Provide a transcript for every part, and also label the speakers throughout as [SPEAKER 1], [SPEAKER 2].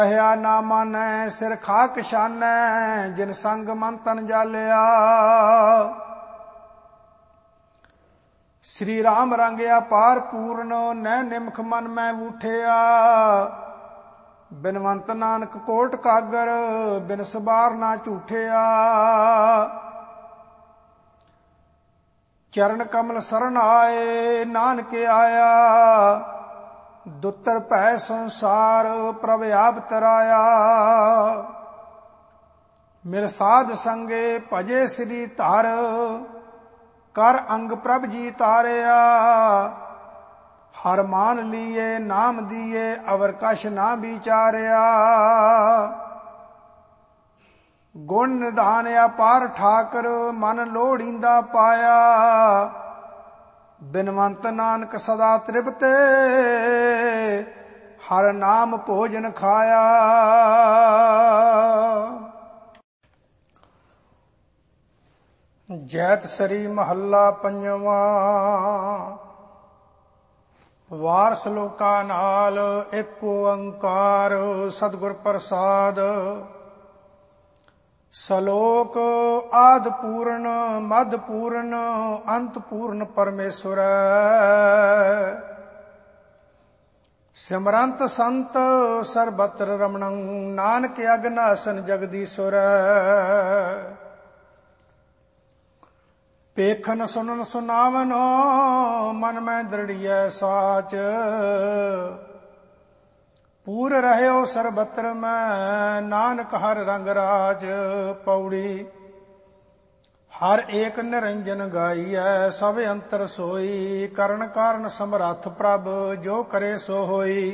[SPEAKER 1] ਕਹਿਆ ਨਾ ਮਾਨੈ ਸਿਰ ਖਾਕ ਛਾਨੈ, ਜਿਨ ਸੰਗ ਮਨ ਤਨ ਜਾਲਿਆ। ਸ੍ਰੀ ਰਾਮ ਰੰਗਿਆ ਪਾਰ ਪੂਰਨ, ਨੈ ਨਿਮਖ ਮਨ ਮੈਂ ਵੂਠਿਆ। ਬਿਨਵੰਤ ਨਾਨਕ ਕੋਟ ਕਾਗਰ, ਬਿਨ ਸਬਾਰ ਨਾ ਝੂਠਿਆ। ਚਰਨ ਕਮਲ ਸਰਨ ਆਏ, ਨਾਨਕ ਆਇਆ। ਦੁੱਤਰ ਭੈ ਸੰਸਾਰ, ਪ੍ਰਭ ਆਪ ਤਰਾਇਆ। ਮਿਲ ਸਾਧ ਸੰਗੇ ਭਜੇ ਸ੍ਰੀ ਧਰ, ਕਰ ਅੰਗ ਪ੍ਰਭ ਜੀ ਤਾਰਿਆ। ਹਰ ਮਾਨ ਲੀਏ ਨਾਮ ਦੀਏ, ਅਵਰ ਕਛ ਨਾ ਵਿਚਾਰਿਆ। ਗੁਣ ਨਿਧਾਨ ਅਪਾਰ ਠਾਕਰ, ਮਨ ਲੋੜੀਂਦਾ ਪਾਇਆ। ਬਿਨਵੰਤ ਨਾਨਕ ਸਦਾ ਤ੍ਰਿਪਤੇ, ਹਰ ਨਾਮ ਭੋਜਨ ਖਾਇਆ। ਜੈਤ ਸਰੀ ਮਹੱਲਾ ਪੰਜਵਾਂ। ਵਾਰ ਸਲੋਕਾਂ ਨਾਲ ਏਕ ਓੰਕਾਰ, ਸਤਿਗੁਰ ਪ੍ਰਸਾਦ। ਸਲੋਕ ਆਦਿ ਪੂਰਨ, ਮਧ ਪੂਰਨ, ਅੰਤ ਪੂਰਨ ਪਰਮੇਸ਼ਵਰ। ਸਿਮਰੰਤ ਸੰਤ ਸਰਬਤਰ ਰਮਣੰ, ਨਾਨਕ ਅਗਨਾਸਨ ਜਗਦੀਸ਼ਵਰ। ਪੇਖਨ ਸੁਨਨ ਸੁਨਾਵਨ, ਮਨ ਮੈਂ ਦ੍ਰਿੜੀਐ ਸਾਚ। ਪੂਰ ਰਹਿਓ ਸਰਬਤਰ ਮੈਂ, ਨਾਨਕ ਹਰ ਰੰਗ ਰਾਜ। ਪੌੜੀ। ਹਰ ਏਕ ਨਿਰੰਜਨ ਗਾਈਐ, ਸਭ ਅੰਤਰ ਸੋਈ। ਕਰਨ ਕਾਰਨ ਸਮਰੱਥ ਪ੍ਰਭ, ਜੋ ਕਰੇ ਸੋ ਹੋਈ।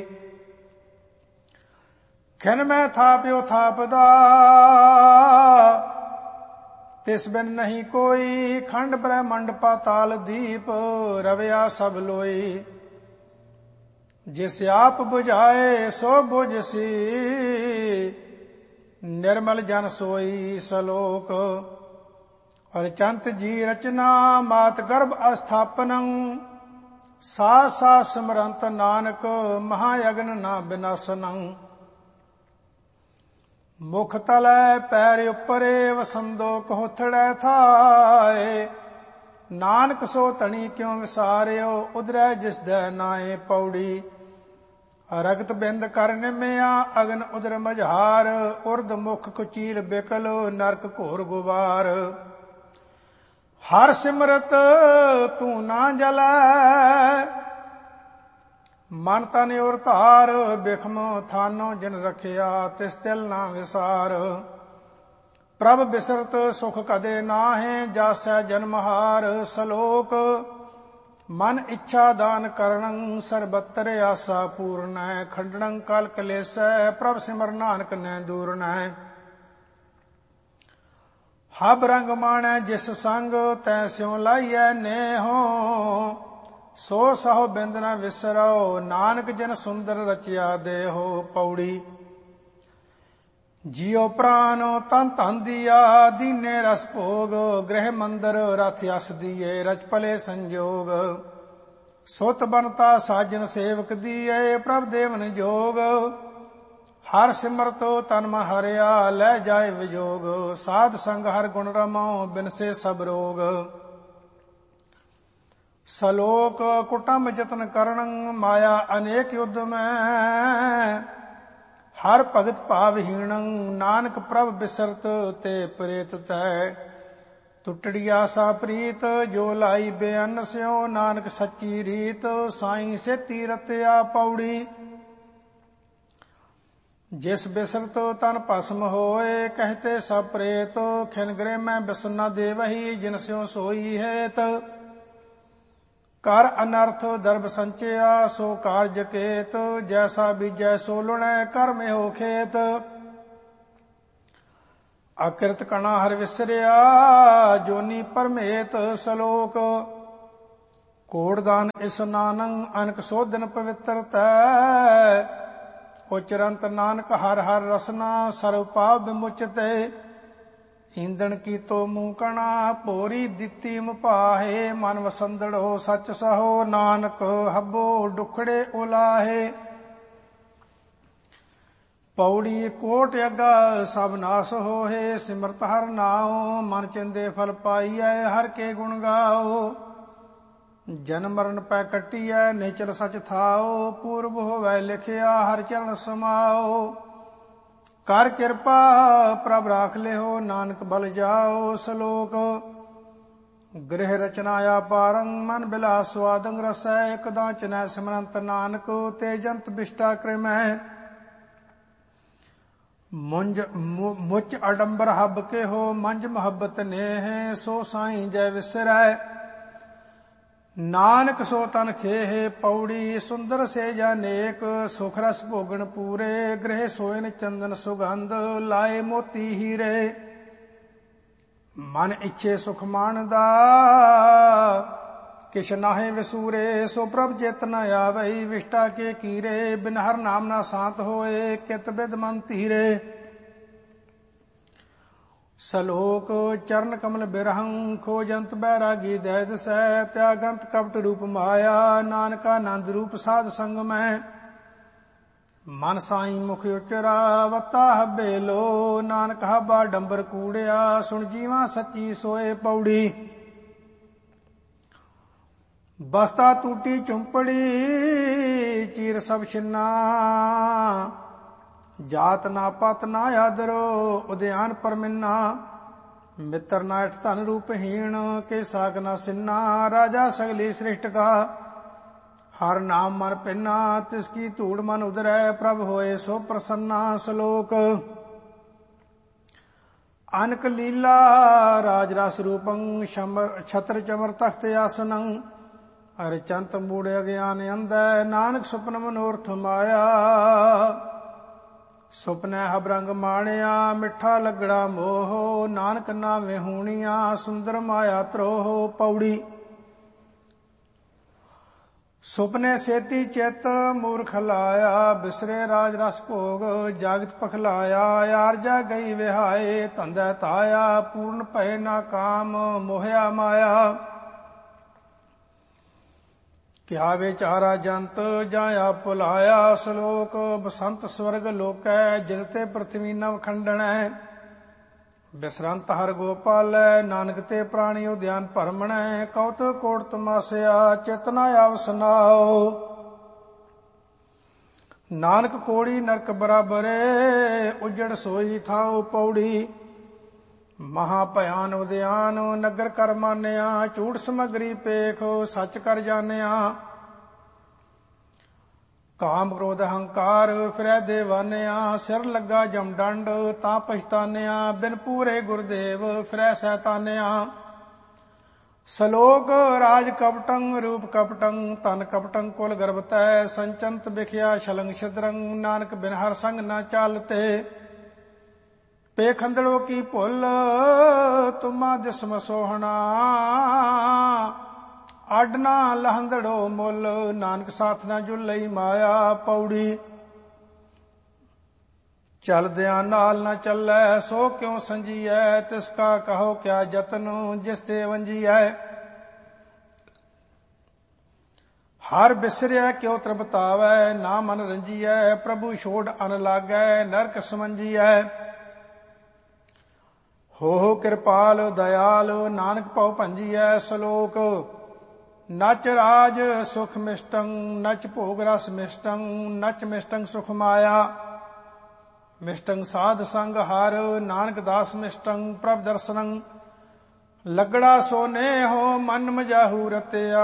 [SPEAKER 1] ਖਿਨ ਮੈਂ ਥਾਪਿਓ ਥਾਪਦਾ, ਤਿਸ ਬਿਨ ਨਹੀਂ ਕੋਈ। ਖੰਡ ਬ੍ਰਹਮੰਡ ਪਾਤਾਲ ਦੀਪ, ਰਵਿਆ ਸਭ ਲੋਈ। ਜਿਸ ਆਪ ਬੁਝਾਏ ਸੋ ਬੁਝਸੀ, ਨਿਰਮਲ ਜਨ ਸੋਈ। ਸਲੋਕ। ਅਰਚੰਤ ਜੀ ਰਚਨਾ, ਮਾਤ ਗਰਭ ਅਸਥਾਪਨੰ। ਸਾਸ ਸਾਸ ਸਿਮਰੰਤ ਨਾਨਕ, ਮਹਾਯਗਨ ਨਾ ਬਿਨਾਸਨੰ। ਮੁਖ ਤਲੈ ਪੈਰ ਉਪਰੇ, ਵਸੰਦੋ ਕਹੋਥੜੈ ਥਾਏ। ਨਾਨਕ ਸੋ ਧਣੀ ਕਿਉ ਵਿਸਾਰਿਓ, ਉਦਰੈ ਜਿਸ ਦੈ ਨਾਏ। ਪੌੜੀ। ਰਗਤ ਬਿੰਦ ਕਰ ਨਿਮਿਆ, ਅਗਨ ਉਦਰ ਮਝਾਰ। ਉਰਦ ਮੁਖ ਕੁਚੀਲ ਬਿਕਲ, ਨਰਕ ਘੋਰ ਗੁਬਾਰ। ਹਰ ਸਿਮਰਤ ਤੂੰ ਨਾ ਜਲੈ, ਮਨ ਤਨ ਔਰ ਧਾਰ। ਬਿਖਮ ਥਾਨੋ ਜਿਨ ਰਖਿਆ, ਤਿਸ ਤਿਲ ਨਾ ਵਿਸਾਰ। ਪ੍ਰਭ ਬਿਸਰਤ ਸੁਖ ਕਦੇ ਨਾਹੇ, ਜਾਸੈ ਜਨਮਹਾਰ। ਸਲੋਕ। ਮਨ ਇੱਛਾ ਦਾਨ ਕਰਣੰ, ਸਰਬਤਰ ਆਸਾ ਪੂਰਨੈ। ਖੰਡਣੰ ਕਲ ਕਲੇਸੈ, ਪ੍ਰਭ ਸਿਮਰ ਨਾਨਕ ਨੈ ਦੂਰਨੈ। ਹਬ ਰੰਗ ਮਾਣੈ ਜਿਸ ਸੰਗ, ਤੈ ਸਿਉ ਲਾਈਐ ਨੇਹੋ। ਸੋ ਸਹੁ ਬਿੰਦ ਨ ਵਿਸਰਉ, ਨਾਨਕ ਜਿਨ ਸੁੰਦਰ ਰਚਿਆ ਦੇਹੋ। ਪੌੜੀ। ਜਿਉ ਪ੍ਰਾਨ ਤਨ ਧਨ ਦੀਆ, ਦੀਨੇ ਰਸ ਭੋਗ। ਗ੍ਰਹਿ ਮੰਦਰ ਰਥ ਅਸ ਦੀਏ, ਰਚ ਭਲੇ ਸੰਜੋਗ। ਸੁਤ ਬਨਤਾ ਸਾਜਨ ਸੇਵਕ ਦੀਏ, ਪ੍ਰਭ ਦੇਵਨ ਜੋਗ। ਹਰ ਸਿਮਰਤ ਤਨ ਮਨ ਹਰਿਆ, ਲੈ ਜਾਏ ਵਿਜੋਗ। ਸਾਧ ਸੰਗ ਹਰ ਗੁਣ ਰਮਉ, ਬਿਨਸੇ ਸਭ ਰੋਗ। ਸਲੋਕ। ਕੁਟੰਬ ਜਤਨ ਕਰਣੰ, ਮਾਇਆ ਅਨੇਕ ਯੁੱਧ ਮੈਂ। ਹਰ ਭਗਤ ਭਾਵਹੀਣੰ, ਨਾਨਕ ਪ੍ਰਭ ਬਿਸਰਤ ਤੇ ਪ੍ਰੇਤ ਤੈ। ਟੁੱਟੜੀ ਆਸਾ ਪ੍ਰੀਤ, ਜੋ ਲਾਈ ਬੇਅੰਨ ਸਿਉ। ਨਾਨਕ ਸੱਚੀ ਰੀਤ, ਸਾਈਂ ਸੇਤੀ ਰਤਿਆ। ਪੌੜੀ। ਜਿਸ ਬਿਸਰਤ ਤਨ ਭਸਮ ਹੋਏ, ਕਹਤੇ ਸਭ ਪ੍ਰੇਤ। ਖਿਨ ਗ੍ਰਹਿ ਮੈਂ ਬਿਸਰ ਨ ਦੇਵਹੀ, ਜਿਨ ਸਿਉ ਸੋਈ ਹੇਤ। ਕਰ ਅਨਰਥ ਦਰਬ ਸੰਚਿਆ, ਸੋ ਕਾਰਜ ਕੇਤ। ਜੈਸਾ ਬੀਜੈ ਸੋ ਲੁਣੈ, ਕਰਮ ਹੋ ਖੇਤ। ਅਕਿਰਤ ਕਣਾ ਹਰ ਵਿਸਰਿਆ, ਜੋਨੀ ਪਰਮੇਤ। ਸਲੋਕ। ਕੋੜਦਾਨ ਇਸਨਾਨੰ, ਅਨਕ ਸੋਧਨ ਪਵਿੱਤਰ ਤੈ। ਉਚਰੰਤ ਨਾਨਕ ਹਰ ਹਰ ਰਸਨਾ, ਸਰਵ ਪਾਪ ਵਿਮੁਚਤੇ। ਈਂਦਣ ਕੀਤੋ ਮੂੰਹ ਕਣਾ, ਭੋਰੀ ਦਿੱਤੀ ਮੁਪਾਹੇ। ਮਨ ਵਸੰਦੜੋ ਸੱਚ ਸਹੋ, ਨਾਨਕ ਹੱਬੋ ਡੁਖੜੇ ਉਲਾਹੇ। ਪੌੜੀ ਕੋਟ ਅੱਗਾ ਸਭ ਨਾਸ ਹੋਏ, ਸਿਮਰਤ ਹਰ ਨਾਉ ਮਨ ਚਿੰਦੇ ਫਲ ਪਾਈਐ, ਹਰ ਕੇ ਗੁਣ ਗਾਓ। ਜਨਮ ਮਰਨ ਪੈ ਕੱਟੀਐ, ਨਿਚਲ ਸਚ ਥਾਓ, ਪੂਰਬ ਹੋਵੈ ਲਿਖਿਆ ਹਰ ਚਰਨ ਸਮਾਓ। ਕਰ ਕਿਰਪਾ ਪ੍ਰਭ ਰਾਖ ਲਿਓ, ਨਾਨਕ ਬਲ ਜਾਓ। ਸ਼ਲੋਕ ਗ੍ਰਹਿ ਰਚਨਾ ਆਪਾਰੰ, ਮਨ ਬਿਲਾਸ ਸਵਾਦੰ ਰਸੈ, ਇਕ ਦਾਚਨੈ ਸਿਮਰੰਤ ਨਾਨਕ, ਤੇਜੰਤ ਬਿਸ਼ਟਾ ਕ੍ਰਿਮੈ। ਮੁਚ ਅਡੰਬਰ ਹੱਬ ਕੇ ਹੋ, ਮੰਜ ਮੁਹੱਬਤ ਨੇਹ, ਸੋ ਸਾਈਂ ਜੈ ਵਿਸਰੈ। ਨਾਨਕ ਸੋ ਤਨ ਖੇਹ, ਪੌੜੀ ਸੁੰਦਰ ਸੇਜਾ ਨੇਕ, ਸੁਖ ਰਸ ਭੋਗਣ ਪੂਰੇ, ਗ੍ਰਹਿ ਸੋਇਨ ਚੰਦਨ ਸੁਗੰਧ, ਲਾਏ ਮੋਤੀ ਹੀਰੇ। ਮਨ ਇੱਛੇ ਸੁਖ ਮਾਣਦਾ, ਕਿਛ ਨਾਹੇ ਵਿਸੂਰੇ, ਸੋ ਪ੍ਰਭ ਚਿਤ ਨ ਆਵਈ, ਵਿਸ਼ਟਾ ਕੇ ਕੀਰੇ। ਬਿਨ ਹਰ ਨਾਮ ਨਾ ਸਾਤ ਹੋਏ, ਕਿਤ ਬਿਦ ਮਨ ਧੀਰੇ। ਸ਼ਲੋਕ ਚਰਨ ਕਮਲ ਬਿਰਹੰ, ਖੋਜੰਤ ਬੈਰਾਗੀ ਦੈ ਦਸੈ, ਤਿਆਗੰਤ ਕਪਟ ਰੂਪ ਮਾਇਆ, ਨਾਨਕਾ ਨੰਦ ਰੂਪ ਸਾਧ ਸੰਗ ਮੈਂ। ਮਨ ਸਾਈ ਮੁਖ ਉਚਰਾ, ਵੱਤਾ ਹੱਬੇ ਲੋ, ਨਾਨਕ ਹੱਬਾ ਡੰਬਰ ਕੂੜਿਆ, ਸੁਣ ਜੀਵਾ ਸੱਚੀ ਸੋਏ। ਪੌੜੀ ਬਸਤਾ ਟੂਟੀ ਚੁੰਪੜੀ, ਚੀਰ ਸਭ ਛਿੰਨਾ, ਜਾਤ ਨਾ ਪਤ ਨਾ ਆਦਰੋ, ਉਦਿਆਨ ਪਰਮਿੰਨਾ। ਮਿੱਤਰ ਨਾ ਇਠ ਧਨ ਰੂਪਹੀਣ, ਕੇ ਸਾਗ ਨਾ ਸਿੰਨਾ, ਰਾਜਾ ਸਗਲੀ ਸ੍ਰਿਸ਼ਟ ਕਾ। ਹਰ ਨਾਮ ਮਨ ਪਿੰਨਾ, ਤਿਸ ਕੀ ਧੂੜ ਮਨ ਉਦਰੈ, ਪ੍ਰਭ ਹੋਏ ਸੋ ਪ੍ਰਸੰਨਾ। ਸ਼ਲੋਕ ਅਨਕ ਲੀਲਾ ਰਾਜ ਰਸ ਰੂਪੰ, ਛਤਰ ਚਮਰ ਤਖਤ ਆਸਨੰ, ਅਰਚੰਤ ਮੂੜ ਅਗਿਆਨ ਅੰਧੈ, ਨਾਨਕ ਸੁਪਨ ਮਨੋਰਥ ਮਾਇਆ। ਸੁਪਨੈ ਹਬ ਰੰਗ ਮਾਣਿਆ, ਮਿੱਠਾ ਲੱਗੜਾ ਮੋਹ, ਨਾਨਕ ਨਾਵੇਂ ਹੂਣੀਆਂ, ਸੁੰਦਰ ਮਾਇਆ ਤਰੋਹ। ਪੌੜੀ ਸੁਪਨੇ ਸੇਤੀ ਚਿਤ ਮੂਰਖ ਲਾਇਆ, ਬਿਸਰੇ ਰਾਜ ਰਸ ਭੋਗ, ਜਾਗਤ ਪਖਲਾਇਆ। ਆਰਜਾ ਗਈ ਵਿਹਾਏ, ਧੰਦੈ ਤਾਇਆ, ਪੂਰਨ ਭਏ ਨਾ ਕਾਮ, ਮੋਹਿਆ ਮਾਇਆ। ਕਿਆ ਵਿਚਾਰਾ ਜੰਤ, ਜਾਂ ਆਪ ਭੁਲਾਇਆ। ਸ਼ਲੋਕ ਬਸੰਤ ਸਵਰਗ ਲੋਕੈ, ਜਿਨ ਤੇ ਪ੍ਰਿਥਵੀ ਨਵ ਖੰਡਣੈ, ਬਿਸਰੰਤ ਹਰ ਗੋਪਾਲੈ, ਨਾਨਕ ਤੇ ਪ੍ਰਾਣੀ ਉਦਿਆਨ ਭਰਮਣੈ। ਕਉਤਕ ਕੋਟ ਤਮਾਸਿਆ, ਚਿਤ ਨ ਆਵ ਸੁਨਾਓ, ਨਾਨਕ ਕੋੜੀ ਨਰਕ ਬਰਾਬਰੇ, ਉਜੜ ਸੋਈ ਥਾਉ। ਪੌੜੀ ਮਹਾ ਭਿਆਨ ਉਦਿਆਨ, ਨਗਰ ਕਰ ਮਾਨਿਆ, ਝੂਠ ਸਮਗਰੀ ਪੇਖ, ਸੱਚ ਕਰ ਜਾਣਿਆ। ਕਾਮ ਕ੍ਰੋਧ ਹੰਕਾਰ, ਫਿਰੈ ਦੇਵਾਨਿਆ, ਸਿਰ ਲੱਗਾ ਜਮ ਡੰਡ, ਤਾਂ ਪਛਤਾਨਿਆ। ਬਿਨ ਪੂਰੇ ਗੁਰਦੇਵ, ਫਿਰੈ ਸੈਤਾਨਿਆ। ਸ਼ਲੋਕ ਰਾਜ ਕਪਟੰ, ਰੂਪ ਕਪਟੰ, ਤਨ ਕਪਟੰ, ਕੁਲ ਗਰਭਤੈ, ਸੰਚੰਤ ਬਿਖਿਆ ਛਲੰਗ ਛਿਦਰੰ, ਨਾਨਕ ਬਿਨ ਹਰ ਸੰਗ ਨਾ ਚਾਲਤੇ। ਪੇਖੰਦੜੋ ਕੀ ਭੁੱਲ, ਤੁਮਾ ਦਿਸਮ ਸੋਹਣਾ, ਅੱਡ ਨਾ ਲਹੰਦੜੋ ਮੁੱਲ, ਨਾਨਕ ਸਾਥ ਨਾ ਜੁਲਈ ਮਾਇਆ। ਪੌੜੀ ਚਲਦਿਆਂ ਨਾਲ ਨਾ ਚੱਲੈ, ਸੋ ਕਿਉ ਸੰਜੀਐ, ਤਿਸ ਕਾ ਕਹੋ ਕਿਆ ਜਤਨ, ਜਿਸ ਤੇ ਵੰਜੀਐ। ਹਰ ਬਿਸਰਿਆ ਕਿਉ ਤ੍ਰਿਬਤਾਵੈ, ਨਾ ਮਨ ਰੰਜੀਐ, ਪ੍ਰਭੂ ਛੋੜ ਅਨ ਲਾਗੈ, ਨਰਕ ਸਮੰਜੀਐ। ਹੋ ਕਿਰਪਾਲ ਦਇਆਲ, ਨਾਨਕ ਭਉ ਭੰਜੀਐ। ਸ਼ਲੋਕ ਨਚ ਰਾਜ ਸੁਖ ਮਿਸ਼ਟੰ, ਨਚ ਭੋਗ ਰਸ ਮਿਸ਼ਟੰ, ਨਚ ਮਿਸ਼ਟੰ ਸੁਖ ਮਾਇਆ। ਮਿਸ਼ਟੰ ਸਾਧ ਸੰਗ ਹਰ, ਨਾਨਕ ਦਾਸ ਮਿਸ਼ਟੰ, ਪ੍ਰਭ ਦਰਸਨੰ। ਲੱਗੜਾ ਸੋਨੇ ਹੋ, ਮਨ ਮਜਾਹੂ ਰਤਿਆ,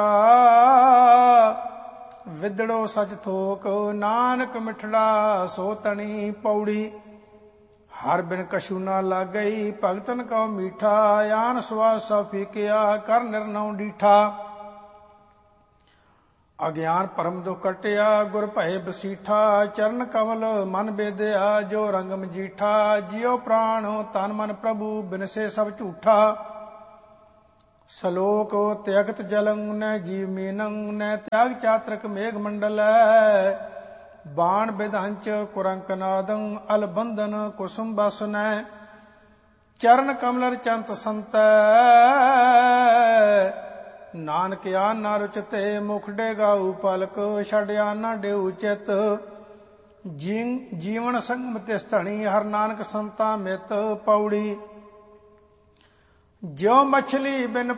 [SPEAKER 1] ਵਿਦੜੋ ਸਚ ਥੋਕ, ਨਾਨਕ ਮਿਠੜਾ ਸੋ ਤਣੀ। ਪੌੜੀ ਹਰ ਬਿਨ ਕਛੂ ਨਾ ਲਾਗਈ, ਭਗਤਨ ਕਉ ਮੀਠਾ, ਆਨ ਸਵਾ ਸਭ ਫੀਕਿਆ, ਕਰ ਨਿਰਨਉ ਡੀਠਾ। ਅਗਿਆਨ ਭਰਮ ਦੁਖ ਕਟਿਆ, ਗੁਰ ਭਏ ਬਸੀਠਾ, ਚਰਨ ਕਮਲ ਮਨ ਬੇਦਿਆ, ਜੋ ਰੰਗ ਮਜੀਠਾ। ਜਿਉ ਪ੍ਰਾਣ ਤਨ ਮਨ ਪ੍ਰਭੂ, ਬਿਨਸੇ ਸਭ ਝੂਠਾ। ਸ਼ਲੋਕ ਤਿਆਗਤ ਜਲੰ, ਨੈ ਜੀਵ ਮੀਨੰ, ਨੈ ਤਿਆਗ ਚਾਤਰਕ ਮੇਘ ਮੰਡਲੈ, ਬਾਣ ਬਿਧੰਚ ਕੁਰੰਕ ਨਾਦੰ, ਅਲ ਬੰਧਨ ਕੁਸੁਮ ਬਸਨੈ। ਚਰਨ ਕਮਲਰ ਚੰਤ ਸੰਤੈ, ਨਾਨਕ ਆਨ ਨਾ ਰੁਚਤੇ, ਮੁਖ ਡੇਗਾਉ ਪਲਕ, ਛੱਡਿਆ ਨਾ ਡੇਉ ਚਿਤ। ਜੀਵਨ ਸੰਗਮ ਤਿਸ ਧਣੀ ਹਰ ਨਾਨਕ ਸੰਤਾ ਮਿਤ ਪੌੜੀ। ਜਿਉ ਮਛਲੀ ਬਿਨ